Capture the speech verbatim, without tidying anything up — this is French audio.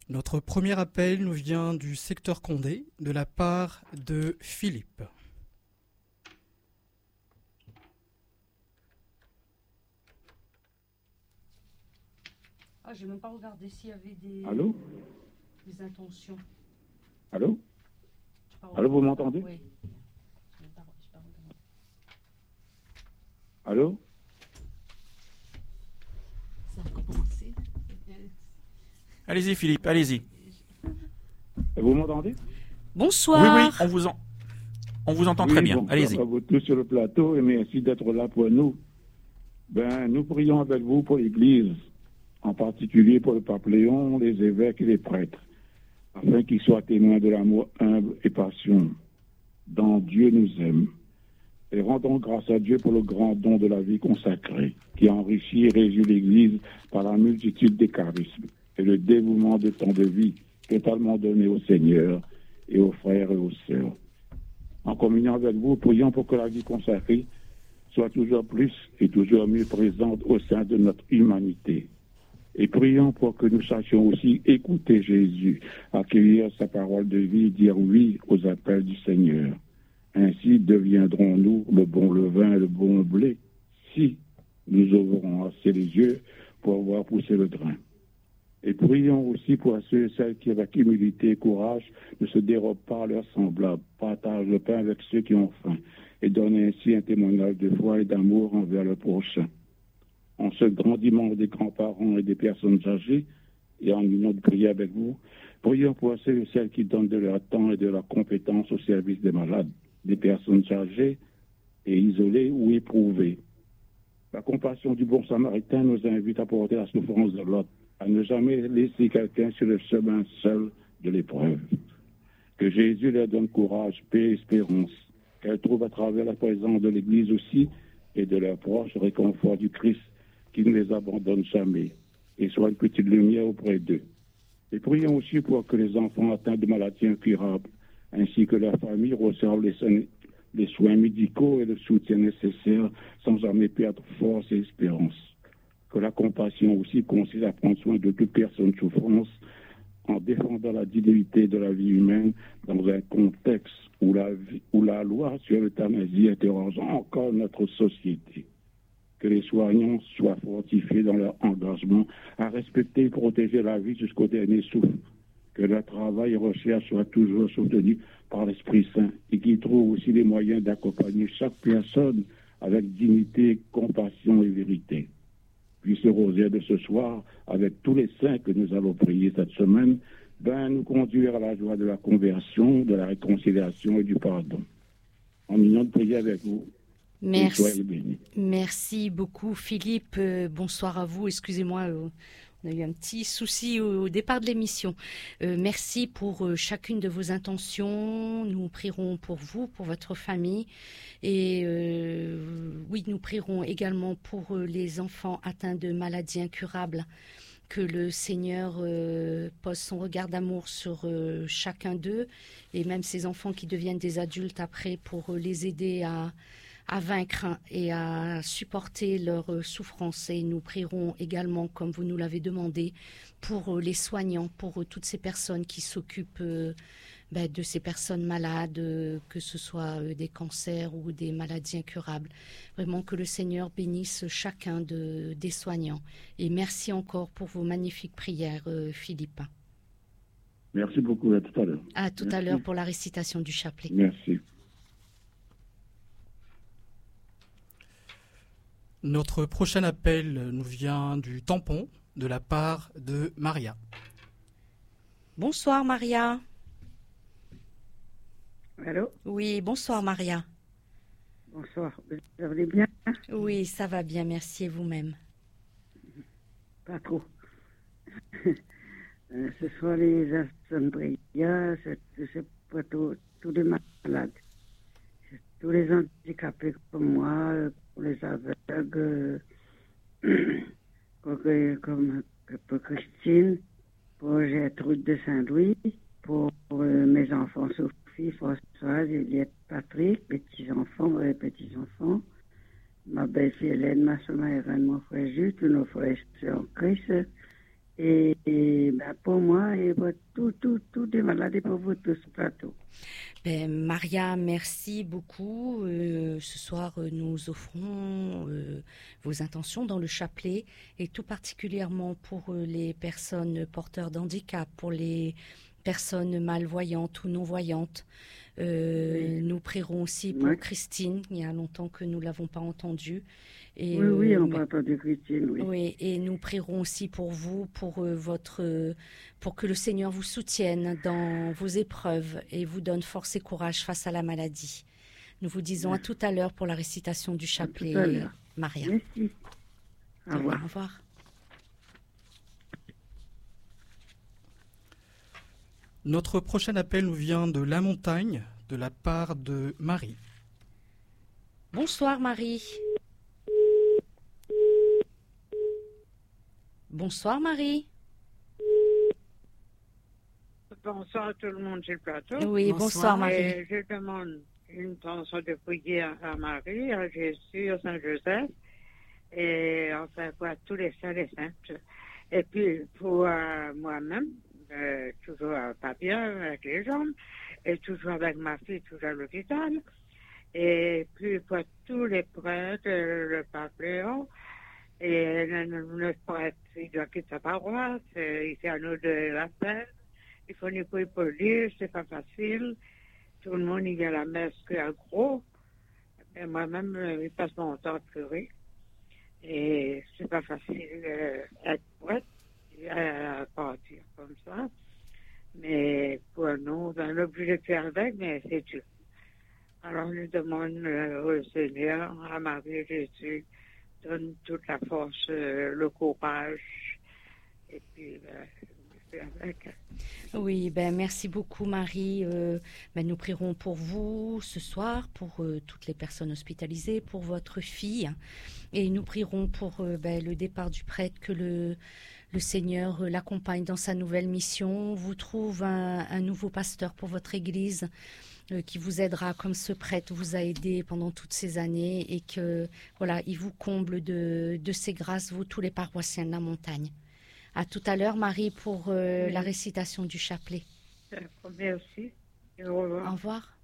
Notre premier appel nous vient du secteur Condé, de la part de Philippe. Ah, j'ai même pas regardé s'il y avait des, Allô des intentions. Allô Pas Allô, vous m'entendez? Oui. J'ai même pas- j'ai pas regardé. Allô Ça a commencé. Allez-y Philippe, allez-y. Vous m'entendez? Bonsoir. Oui, oui, on vous, en... on vous entend Oui, très bien. bonsoir Allez-y. à vous tous sur le plateau et merci d'être là pour nous. Ben, nous prions avec vous pour l'Église, en particulier pour le pape Léon, les évêques et les prêtres, afin qu'ils soient témoins de l'amour humble et passion dont Dieu nous aime. Et rendons grâce à Dieu pour le grand don de la vie consacrée, qui enrichit et réjouit l'Église par la multitude des charismes et le dévouement de temps de vie totalement donné au Seigneur et aux frères et aux sœurs. En communion avec vous, prions pour que la vie consacrée soit toujours plus et toujours mieux présente au sein de notre humanité. Et prions pour que nous sachions aussi écouter Jésus, accueillir sa parole de vie, dire oui aux appels du Seigneur. Ainsi deviendrons-nous le bon levain et le bon blé, si nous ouvrons assez les yeux pour voir pousser le grain. Et prions aussi pour ceux et celles qui, avec humilité et courage, ne se dérobent pas à leurs semblables, partagent le pain avec ceux qui ont faim, et donnent ainsi un témoignage de foi et d'amour envers le prochain. En ce grand dimanche des grands-parents et des personnes âgées, et en union de prier avec vous, prions pour ceux et celles qui donnent de leur temps et de leur compétence au service des malades, des personnes âgées et isolées ou éprouvées. La compassion du bon samaritain nous invite à porter la souffrance de l'autre, à ne jamais laisser quelqu'un sur le chemin seul de l'épreuve. Que Jésus leur donne courage, paix et espérance, qu'elles trouvent à travers la présence de l'Église aussi et de leurs proches réconfort du Christ qui ne les abandonne jamais et soit une petite lumière auprès d'eux. Et prions aussi pour que les enfants atteints de maladies incurables ainsi que leurs familles reçoivent les soins, les soins médicaux et le soutien nécessaire sans jamais perdre force et espérance. Que la compassion aussi consiste à prendre soin de toute personne souffrance en défendant la dignité de la vie humaine dans un contexte où la, vie, où la loi sur l'euthanasie interroge encore notre société. Que les soignants soient fortifiés dans leur engagement à respecter et protéger la vie jusqu'au dernier souffle. Que leur travail et recherche soient toujours soutenus par l'Esprit Saint et qu'ils trouvent aussi les moyens d'accompagner chaque personne avec dignité, compassion et vérité. Puis ce rosaire de ce soir, avec tous les saints que nous allons prier cette semaine, ben, nous conduire à la joie de la conversion, de la réconciliation et du pardon. En union de prier avec vous. Merci. Merci beaucoup Philippe. Euh, bonsoir à vous. Excusez-moi, euh, on a eu un petit souci au, au départ de l'émission. Euh, merci pour euh, chacune de vos intentions. Nous prierons pour vous, pour votre famille. Et euh, oui, nous prierons également pour euh, les enfants atteints de maladies incurables. Que le Seigneur euh, pose son regard d'amour sur euh, chacun d'eux. Et même ces enfants qui deviennent des adultes après pour euh, les aider à... à vaincre et à supporter leurs souffrances. Et nous prierons également, comme vous nous l'avez demandé, pour les soignants, pour toutes ces personnes qui s'occupent ben, de ces personnes malades, que ce soit des cancers ou des maladies incurables. Vraiment que le Seigneur bénisse chacun de, des soignants. Et merci encore pour vos magnifiques prières, Philippe. Merci beaucoup, à tout à l'heure. À tout Merci. à l'heure pour la récitation du chapelet. Merci. Notre prochain appel nous vient du tampon de la part de Maria. Bonsoir Maria. Allô? Oui, bonsoir Maria. Bonsoir, vous allez bien? Oui, ça va bien, merci et vous-même. Pas trop. Ce soir, les Assembléas, c'est pour tous les malades. Tous les handicapés comme moi, pour les aveugles, comme pour Christine, pour Gertrude de Saint-Louis, pour, pour mes enfants Sophie, Françoise, Juliette, Patrick, petits-enfants et petits-enfants, ma belle-fille Hélène, ma soeur Maërin, mon frère Jules, tous nos frères et sœurs en Christ, et Et, et ben, pour moi, et pour tout, tout, tout des malades et pour vous tous ce plateau. Ben, Maria, merci beaucoup. Euh, ce soir, euh, nous offrons euh, vos intentions dans le chapelet et tout particulièrement pour euh, les personnes porteurs d'handicap, pour les personnes malvoyantes ou non-voyantes. Euh, oui. Nous prierons aussi pour oui. Christine. Il y a longtemps que nous ne l'avons pas entendue. Et, oui, oui, on euh, peut entendre Christine, oui. Oui, et nous prierons aussi pour vous, pour euh, votre, euh, pour que le Seigneur vous soutienne dans vos épreuves et vous donne force et courage face à la maladie. Nous vous disons Merci. à tout à l'heure pour la récitation du chapelet, Maria. Merci. Au revoir. Au revoir. Notre prochain appel nous vient de La Montagne, de la part de Marie. Bonsoir Marie. Bonsoir Marie. Bonsoir à tout le monde sur le plateau. Oui, bonsoir, bonsoir Marie. Et je demande une intention de prier à Marie, à Jésus, à Saint-Joseph, et enfin pour tous les saints et saintes. Et puis pour euh, moi-même, euh, toujours pas bien avec les jambes, et toujours avec ma fille, toujours à l'hôpital. Et puis pour tous les prêtres, le pape Léon, et le prêtre, il doit quitter sa paroisse, il fait à nous de la peine. Il faut nous prier pour lui, c'est pas facile. Tout le monde, il vient à la messe à gros. Et moi-même, il passe mon temps à pleurer. Et c'est pas facile euh, être prête à partir comme ça. Mais pour nous, on est obligé de faire avec, mais c'est dur. Alors, nous demandons euh, au Seigneur, à Marie et Jésus, donne toute la force, euh, le courage. Et puis, euh, avec. Oui, ben merci beaucoup Marie. Euh, ben nous prierons pour vous ce soir, pour euh, toutes les personnes hospitalisées, pour votre fille, et nous prierons pour euh, ben, le départ du prêtre, que le, le Seigneur euh, l'accompagne dans sa nouvelle mission, vous trouve un, un nouveau pasteur pour votre église euh, qui vous aidera comme ce prêtre vous a aidé pendant toutes ces années, et que voilà, il vous comble de, de ses grâces, vous tous les paroissiens de la montagne. À tout à l'heure, Marie, pour euh, oui. la récitation du chapelet. Merci. Au revoir. Au revoir.